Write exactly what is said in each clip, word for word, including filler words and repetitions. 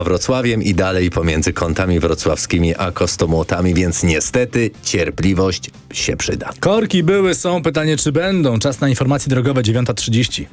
Wrocławiem i dalej pomiędzy kątami wrocławskimi a Kostomłotami, więc niestety cierpliwość się przyda. Korki były, są, pytanie czy będą. Czas na informacje drogowe, dziewiąta trzydzieści.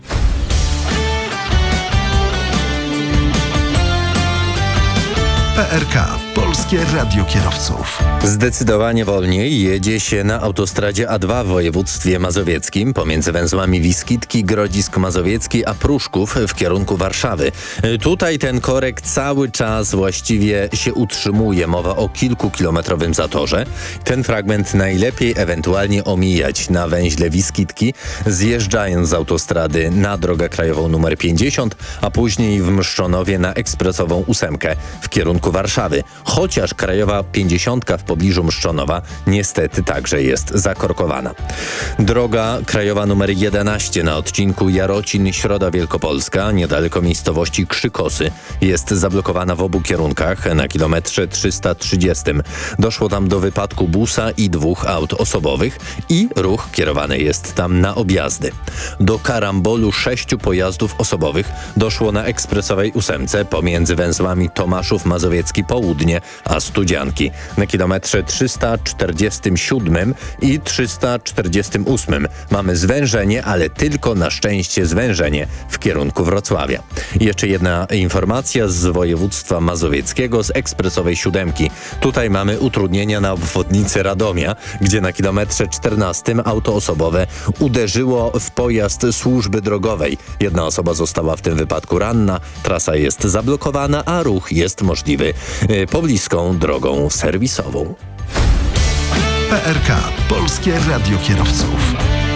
P R K. Polskie Radio Kierowców. Zdecydowanie wolniej jedzie się na autostradzie A dwa w województwie mazowieckim pomiędzy węzłami Wiskitki, Grodzisk Mazowiecki a Pruszków w kierunku Warszawy. Tutaj ten korek cały czas właściwie się utrzymuje. Mowa o kilkukilometrowym zatorze. Ten fragment najlepiej ewentualnie omijać na węźle Wiskitki, zjeżdżając z autostrady na drogę krajową nr pięćdziesiąt, a później w Mszczonowie na ekspresową ósemkę w kierunku Warszawy. Chociaż krajowa pięćdziesiątka w pobliżu Mszczonowa niestety także jest zakorkowana. Droga krajowa numer jedenaście na odcinku Jarocin-Środa Wielkopolska, niedaleko miejscowości Krzykosy, jest zablokowana w obu kierunkach na kilometrze trzysta trzydziestym. Doszło tam do wypadku busa i dwóch aut osobowych i ruch kierowany jest tam na objazdy. Do karambolu sześciu pojazdów osobowych doszło na ekspresowej ósemce pomiędzy węzłami Tomaszów Mazowiecki Południe a Studzianki na kilometrze trzysta czterdziestym siódmym i trzysta czterdziestym ósmym. Mamy zwężenie, ale tylko na szczęście zwężenie w kierunku Wrocławia. Jeszcze jedna informacja z województwa mazowieckiego, z ekspresowej siódemki. Tutaj mamy utrudnienia na obwodnicy Radomia, gdzie na kilometrze czternastym auto osobowe uderzyło w pojazd służby drogowej. Jedna osoba została w tym wypadku ranna, trasa jest zablokowana, a ruch jest możliwy pobliską drogą serwisową. P R K. Polskie Radio Kierowców.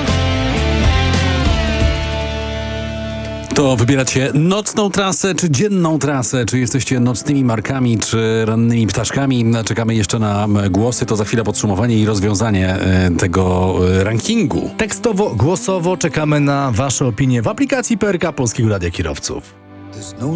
To wybieracie nocną trasę czy dzienną trasę? Czy jesteście nocnymi markami, czy rannymi ptaszkami? Czekamy jeszcze na głosy. To za chwilę podsumowanie i rozwiązanie tego rankingu. Tekstowo, głosowo czekamy na wasze opinie w aplikacji P R K Polskiego Radia Kierowców.